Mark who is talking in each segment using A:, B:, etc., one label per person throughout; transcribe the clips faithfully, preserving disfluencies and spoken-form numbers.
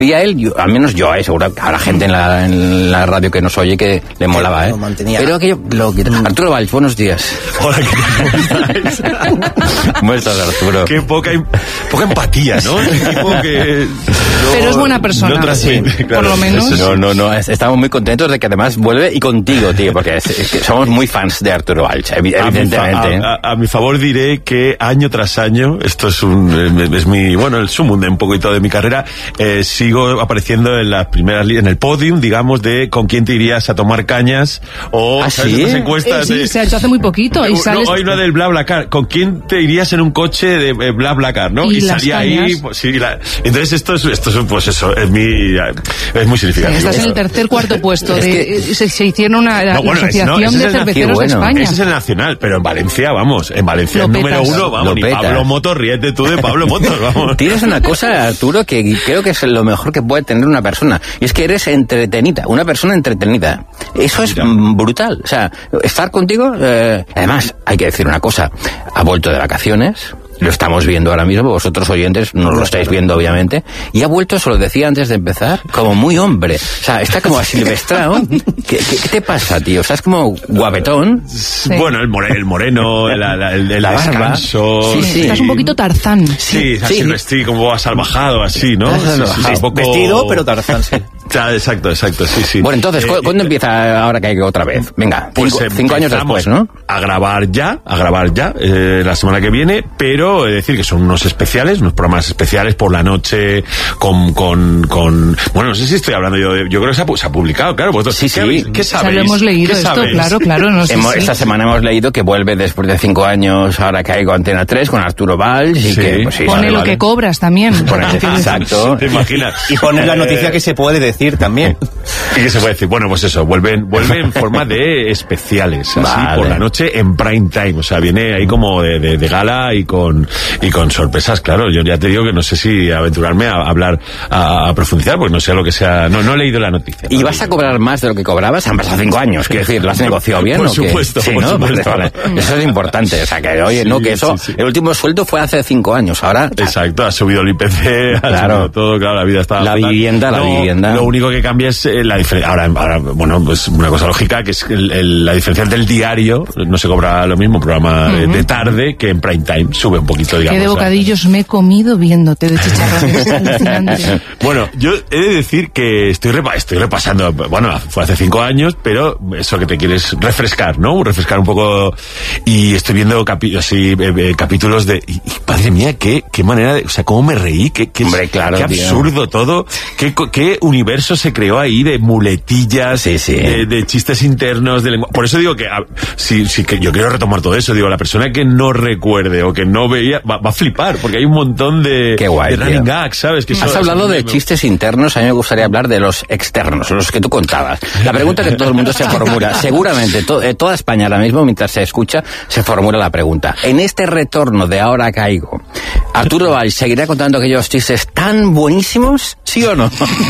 A: Y a él, yo, al menos yo, eh, seguro que habrá gente en la, en la radio que nos oye que le molaba, ¿eh? Pero aquello, lo que... Arturo Valls, buenos días.
B: Hola, ¿qué tal?
A: ¿Cómo estás, Arturo?
B: Qué poca, poca empatía, ¿no? Tipo que no,
C: pero es buena persona.
B: No transmite,
C: sí,
B: claro.
C: Por lo menos.
A: No, no, no, estamos muy contentos de que además vuelve y contigo, tío, porque es, es que somos muy fans de Arturo Valls, evidentemente.
B: A mi, fa, a, a, a mi favor diré que año tras año, esto es un, es mi, bueno, el sumum de un poquito de mi carrera, eh, sigo apareciendo en las primeras, en el podium, digamos, de con quién te irías a tomar cañas o
A: ¿Ah,
B: ¿sabes?
A: sí?
B: Estas encuestas.
C: Eh, sí,
B: de,
C: se ha hecho hace muy poquito. Y
B: no,
C: sales...
B: no, hay una del BlaBlaCar. ¿Con quién te irías en un coche de BlaBlaCar, no?
C: Y,
B: y salía ahí, pues, sí, la, entonces esto es, esto es, pues eso, es mi, es muy significativo.
C: Sí, estás en el tercer, cuarto puesto. Es de, que, se, se hicieron una la, no, bueno, Asociación es, no, de Cerveceros bueno. de España.
B: Ese es el nacional, pero en Valencia, vamos, en Valencia el número uno, vamos, ni Pablo Motos, ríete tú de Pablo Motos, vamos.
A: Tienes una cosa, Arturo, que creo que es lo mejor que puede tener una persona, y es que eres entretenida, una persona entretenida. Eso es brutal. O sea, estar contigo, eh, además, hay que decir una cosa, ha vuelto de vacaciones, lo estamos viendo ahora mismo, vosotros oyentes no lo estáis viendo obviamente, y ha vuelto, se lo decía antes de empezar, como muy hombre, o sea, está como asilvestrado. ¿Qué, qué, ¿Qué te pasa, tío? O sea, es como guapetón.
B: Sí. Bueno, el, more, el moreno, el, el, el
A: la
B: descanso.
A: Sí, sí.
C: Estás un poquito Tarzán.
B: Sí, sí, sí. Así como salvajado, así, ¿no?
A: Sí, sí, sí,
D: sí, poco... Vestido, pero Tarzán, sí.
B: Ya, exacto, exacto, sí, sí.
A: Bueno, entonces,
B: eh,
A: ¿cuándo eh, empieza ahora que hay que otra vez? Venga,
B: pues
A: cinco, cinco años después, ¿no?
B: A grabar ya, a grabar ya, eh, la semana que viene, pero es decir que son unos especiales, unos programas especiales por la noche, con, con, con, bueno, no sé si estoy hablando yo, de, yo creo que se ha, se ha publicado, claro, vosotros,
A: sí, sí.
B: ¿qué, ¿qué sabéis?
C: O sea, lo hemos leído esto,
B: sabéis?
C: claro, claro, no sé
A: hemos,
C: si...
A: Esta semana hemos leído que vuelve después de cinco años, ahora que hay con Antena tres, con Arturo Valls, y
B: sí.
A: que, pues sí,
C: pone
A: vale,
C: lo
A: vale.
C: que cobras también.
A: Pone, exacto.
B: ¿Te imaginas?
D: Y pone la noticia que se puede decir también.
B: Y que se puede decir, bueno, pues eso, vuelven, vuelven en forma de especiales, así,
A: vale.
B: por la noche en prime time, o sea, viene ahí como de, de, de gala y con, y con sorpresas, claro, yo ya te digo que no sé si aventurarme a hablar, a, a profundizar, porque no sé lo que sea, no, no he leído la noticia.
A: ¿Y vas a cobrar más de lo que cobrabas? Han pasado cinco años, quiero decir, ¿lo has negociado bien
B: por
A: o qué?
B: Supuesto,
A: sí,
B: por
A: ¿no?
B: supuesto,
A: vale, vale. Eso es importante, o sea, que oye,
B: sí,
A: no, que eso,
B: sí, sí.
A: el último sueldo fue hace cinco años, ahora...
B: Exacto, ha subido el I P C, ha
A: claro.
B: subido todo, claro, la vida está...
A: La fatal. vivienda, la
B: no,
A: vivienda...
B: Lo único que cambia es eh, la diferencia, ahora, ahora, bueno, pues una cosa lógica, que es el, el, la diferencia del diario, no se cobra lo mismo, programa uh-huh. de, de tarde, que en prime time, sube un poquito, digamos.
C: Qué de bocadillos me he comido viéndote de chicharrones.
B: Bueno, yo he de decir que estoy, repa- estoy repasando, bueno, fue hace cinco años, pero eso que te quieres refrescar, ¿no? Refrescar un poco, y estoy viendo capi- así, eh, eh, capítulos de, y, y, madre mía, qué, qué manera de, o sea, cómo me reí, qué, qué,
A: Hombre, claro,
B: qué absurdo todo, qué, qué universo se creó ahí de muletillas,
A: sí, sí.
B: De, de chistes internos, de lengua. Por eso digo que, a, si, si que yo quiero retomar todo eso, digo, la persona que no recuerde o que no veía, va, va a flipar, porque hay un montón de,
A: qué guay,
B: de running gags, ¿sabes? Que
A: Has
B: eso,
A: hablado
B: eso
A: de
B: me...
A: chistes internos, a mí me gustaría hablar de los externos, los que tú contabas. La pregunta que todo el mundo se formula, seguramente to, eh, toda España ahora mismo, mientras se escucha, se formula la pregunta. En este retorno de Ahora Caigo, ¿Arturo Valls seguirá contando aquellos chistes tan buenísimos, sí o no?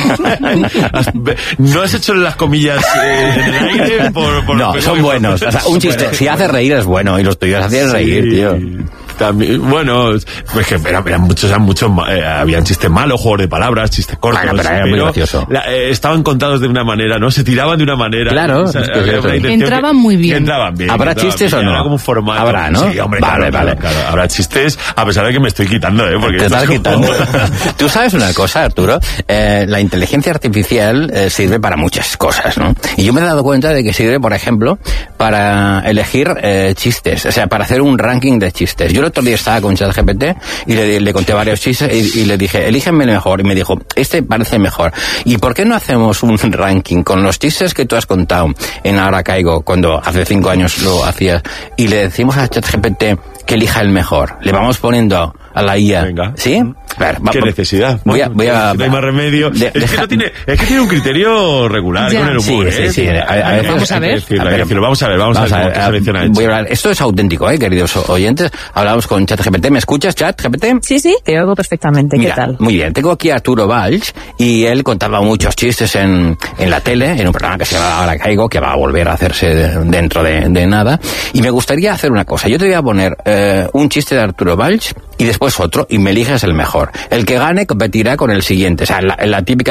B: No has hecho las comillas eh, en el aire por... por
A: no, son buenos. O sea, un chiste, si hace reír es bueno, y los tuyos hacían sí, reír, tío.
B: También, bueno, pues que eran, eran muchos, eran muchos, eh, habían chistes malos, juegos de palabras, chistes cortos,
A: bueno, pero era muy gracioso.
B: La, eh, estaban contados de una manera, ¿no? Se tiraban de una manera.
A: Claro,
B: o sea,
A: es que
C: entraban muy bien.
B: Entraban bien.
A: ¿Habrá
B: entraban
A: chistes
B: bien,
A: o no?
B: Era como un formato.
A: Habrá, ¿no?
B: Sí, hombre,
A: vale,
B: claro,
A: vale.
B: Claro, claro. Habrá chistes, a pesar de que me estoy quitando, ¿eh? Porque
A: te estás
B: como...
A: quitando. Tú sabes una cosa, Arturo, eh, la inteligencia artificial eh, sirve para muchas cosas, ¿no? Y yo me he dado cuenta de que sirve, por ejemplo, para elegir eh, chistes, o sea, para hacer un ranking de chistes. Yo el otro día estaba con ChatGPT y le, le conté varios chistes y, y le dije, elígeme el mejor, y me dijo, este parece mejor. ¿Y por qué no hacemos un ranking con los chistes que tú has contado en Ahora Caigo, cuando hace cinco años lo hacías, y le decimos a ChatGPT que elija el mejor? Le vamos poniendo a la I A.
B: Venga.
A: ¿Sí? A ver, va,
B: ¿Qué necesidad?
A: Voy a, voy a,
B: no hay más remedio.
A: De,
B: es, que
A: deja,
B: no tiene, es que tiene un criterio regular
C: ya.
B: con el humor.
A: Sí,
B: ¿eh?
A: sí, sí. A, a veces,
C: vamos a ver.
B: Decirlo,
A: a ver.
B: decirlo. Vamos a ver, vamos, vamos a ver cómo te selecciona
A: voy a hablar. Esto es auténtico, ¿eh, queridos oyentes? Hablamos con ChatGPT. ¿Me escuchas, ChatGPT?
E: Sí, sí, te oigo perfectamente.
A: Mira,
E: ¿qué tal?
A: Muy bien. Tengo aquí a Arturo Valls y él contaba muchos chistes en, en la tele, en un programa que se llama Ahora Caigo, que va a volver a hacerse de, dentro de, de nada. Y me gustaría hacer una cosa. Yo te voy a poner eh, un chiste de Arturo Valls y después otro, y me eliges el mejor. El que gane competirá con el siguiente. O sea, la, la típica